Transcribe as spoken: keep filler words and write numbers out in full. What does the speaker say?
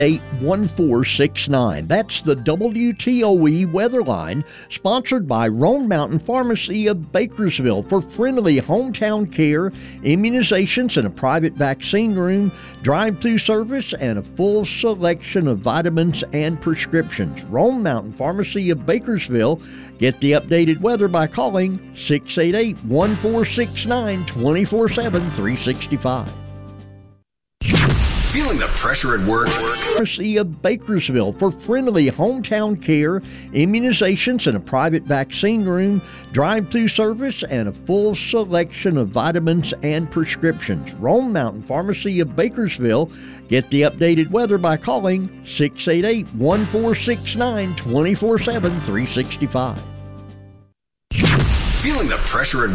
eight one four six nine. That's the W T O E weather line, sponsored by Roan Mountain Pharmacy of Bakersville for friendly hometown care, immunizations and a private vaccine room, drive-through service, and a full selection of vitamins and prescriptions. Roan Mountain Pharmacy of Bakersville. Get the updated weather by calling six eight eight, one four six nine, two four seven, three six five. Feeling the pressure at work? Pharmacy of Bakersville for friendly hometown care, immunizations and a private vaccine room, drive-through service, and a full selection of vitamins and prescriptions. Roan Mountain Pharmacy of Bakersville. Get the updated weather by calling six eight eight, one four six nine, two four seven, three six five. Feeling the pressure at